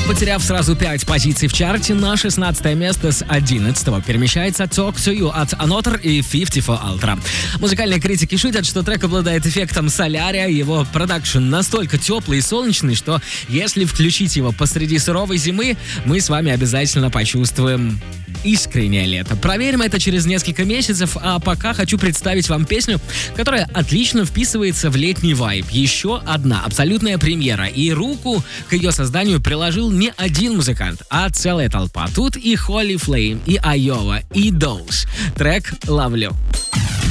Потеряв сразу 5 позиций в чарте, на 16 место с 11 перемещается Talk to You от Another и 54 Ultra. Музыкальные критики шутят, что трек обладает эффектом солярия, его продакшн настолько теплый и солнечный, что если включить его посреди суровой зимы, мы с вами обязательно почувствуем искреннее лето. Проверим это через несколько месяцев, а пока хочу представить вам песню, которая отлично вписывается в летний вайб. Еще одна абсолютная премьера, и руку к ее созданию приложил не один музыкант, а целая толпа. Тут и Holy Flame, и Айова, и Dose. Трек «Ловлю».